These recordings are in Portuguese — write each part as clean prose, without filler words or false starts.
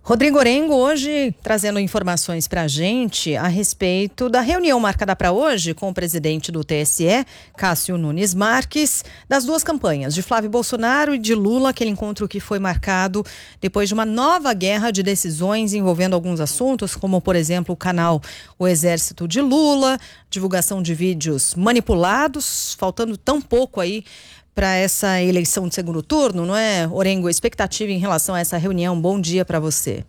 Rodrigo Orengo hoje trazendo informações para a gente a respeito da reunião marcada para hoje com o presidente do TSE, Cássio Nunes Marques, das duas campanhas, de Flávio Bolsonaro e de Lula, aquele encontro que foi marcado depois de uma nova guerra de decisões envolvendo alguns assuntos, como, por exemplo, o canal O Exército de Lula, divulgação de vídeos manipulados, faltando tão pouco aí para essa eleição de segundo turno, não é, Orengo? Expectativa em relação a essa reunião. Bom dia para você.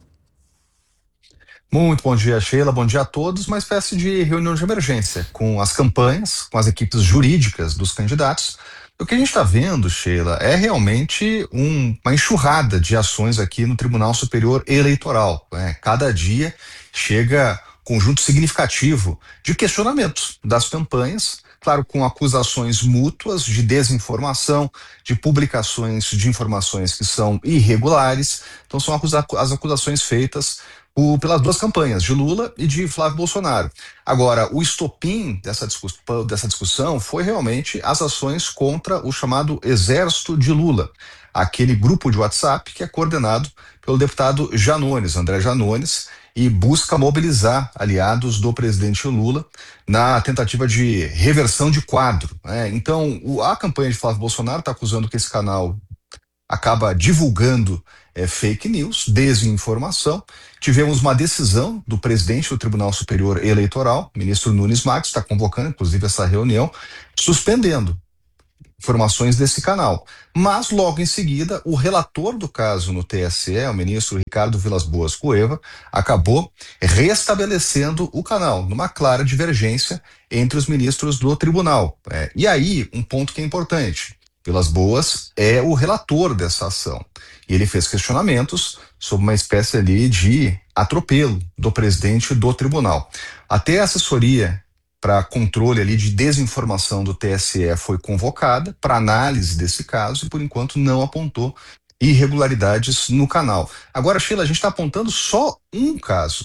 Muito bom dia, Sheila. Bom dia a todos. Uma espécie de reunião de emergência com as campanhas, com as equipes jurídicas dos candidatos. O que a gente está vendo, Sheila, é realmente uma enxurrada de ações aqui no Tribunal Superior Eleitoral. Cada dia chega conjunto significativo de questionamentos das campanhas, claro, com acusações mútuas de desinformação, de publicações de informações que são irregulares. Então são as acusações feitas pelas duas campanhas, de Lula e de Flávio Bolsonaro. Agora, o estopim dessa discussão foi realmente as ações contra o chamado Exército de Lula, aquele grupo de WhatsApp que é coordenado pelo deputado André Janones, e busca mobilizar aliados do presidente Lula na tentativa de reversão de quadro. Então, a campanha de Flávio Bolsonaro está acusando que esse canal acaba divulgando fake news, desinformação. Tivemos uma decisão do presidente do Tribunal Superior Eleitoral, ministro Nunes Marques, está convocando inclusive essa reunião, suspendendo informações desse canal. Mas logo em seguida, o relator do caso no TSE, o ministro Ricardo Vilas Boas Cueva, acabou restabelecendo o canal, numa clara divergência entre os ministros do tribunal. E aí, um ponto que é importante: Vilas Boas é o relator dessa ação. E ele fez questionamentos sobre uma espécie ali de atropelo do presidente do tribunal. Até a assessoria para controle ali de desinformação do TSE foi convocada para análise desse caso e, por enquanto, não apontou irregularidades no canal. Agora, Sheila, a gente está apontando só um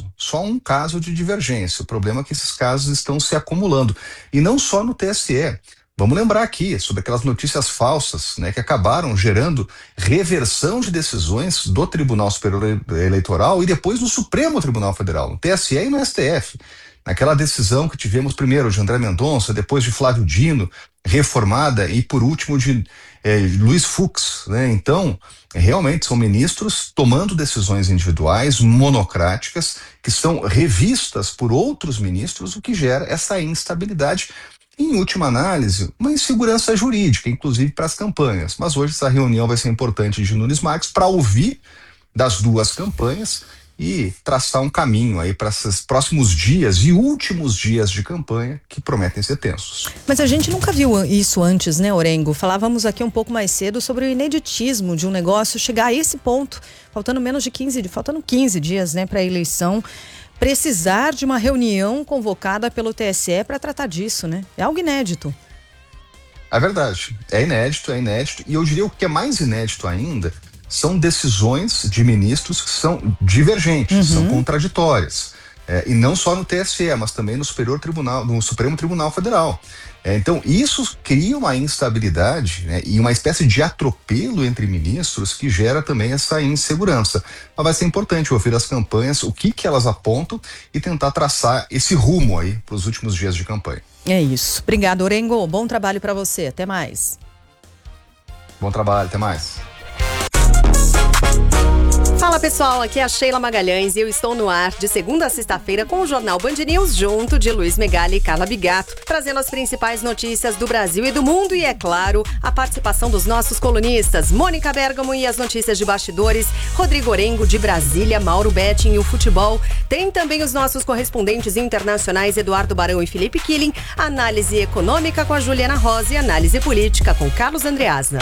caso de divergência. O problema é que esses casos estão se acumulando. E não só no TSE. Vamos lembrar aqui sobre aquelas notícias falsas, que acabaram gerando reversão de decisões do Tribunal Superior Eleitoral e depois no Supremo Tribunal Federal, no TSE e no STF. Naquela decisão que tivemos primeiro de André Mendonça, depois de Flávio Dino, reformada, e por último de Luiz Fux. Então, realmente são ministros tomando decisões individuais, monocráticas, que são revistas por outros ministros, o que gera essa instabilidade. Em última análise, uma insegurança jurídica, inclusive para as campanhas. Mas hoje essa reunião vai ser importante de Nunes Marques para ouvir das duas campanhas e traçar um caminho aí para esses próximos dias e últimos dias de campanha que prometem ser tensos. Mas a gente nunca viu isso antes, né, Orengo? Falávamos aqui um pouco mais cedo sobre o ineditismo de um negócio chegar a esse ponto, faltando 15 dias, para a eleição, precisar de uma reunião convocada pelo TSE para tratar disso, É algo inédito. É verdade, é inédito, e eu diria o que é mais inédito ainda são decisões de ministros que são divergentes, são contraditórias. E não só no TSE, mas também no Supremo Tribunal Federal. Então, isso cria uma instabilidade, e uma espécie de atropelo entre ministros que gera também essa insegurança. Mas vai ser importante ouvir as campanhas, o que elas apontam e tentar traçar esse rumo aí para os últimos dias de campanha. É isso. Obrigado, Orengo. Bom trabalho para você. Até mais. Bom trabalho. Até mais. Fala pessoal, aqui é a Sheila Magalhães e eu estou no ar de segunda a sexta-feira com o Jornal Band News junto de Luiz Megali e Carla Bigato, trazendo as principais notícias do Brasil e do mundo e, é claro, a participação dos nossos colunistas Mônica Bergamo e as notícias de bastidores, Rodrigo Orengo de Brasília, Mauro Betting e o futebol. Tem também os nossos correspondentes internacionais Eduardo Barão e Felipe Killing, análise econômica com a Juliana Rosa e análise política com Carlos Andreasna.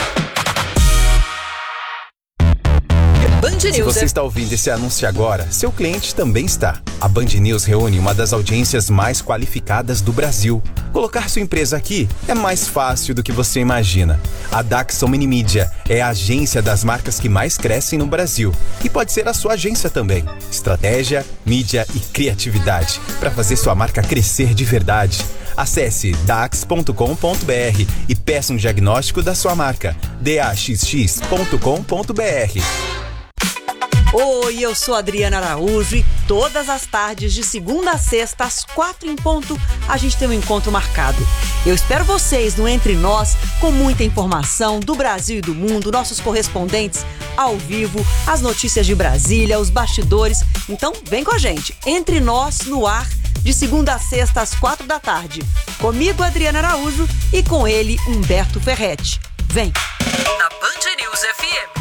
Se você está ouvindo esse anúncio agora, seu cliente também está. A Band News reúne uma das audiências mais qualificadas do Brasil. Colocar sua empresa aqui é mais fácil do que você imagina. A Daxon Mini Mídia é a agência das marcas que mais crescem no Brasil. E pode ser a sua agência também. Estratégia, mídia e criatividade para fazer sua marca crescer de verdade. Acesse dax.com.br e peça um diagnóstico da sua marca. daxx.com.br. Oi, eu sou Adriana Araújo e todas as tardes, de segunda a sexta, às 4 em ponto, a gente tem um encontro marcado. Eu espero vocês no Entre Nós, com muita informação do Brasil e do mundo, nossos correspondentes ao vivo, as notícias de Brasília, os bastidores. Então, vem com a gente. Entre Nós, no ar, de segunda a sexta, às 4 da tarde. Comigo, Adriana Araújo, e com ele, Humberto Ferretti. Vem! Na Band News FM.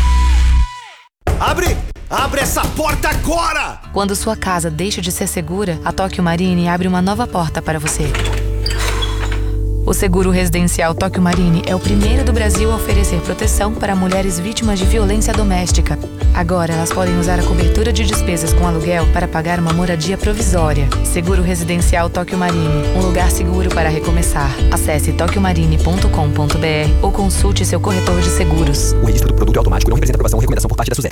Abre essa porta agora! Quando sua casa deixa de ser segura, a Tóquio Marine abre uma nova porta para você. O seguro residencial Tóquio Marine é o primeiro do Brasil a oferecer proteção para mulheres vítimas de violência doméstica. Agora elas podem usar a cobertura de despesas com aluguel para pagar uma moradia provisória. Seguro residencial Tóquio Marine, um lugar seguro para recomeçar. Acesse tokyomarine.com.br ou consulte seu corretor de seguros. O registro do produto é automático, não representa aprovação ou recomendação por parte da SUSEP.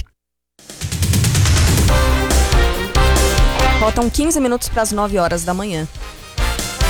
Faltam 15 minutos para as 9 horas da manhã.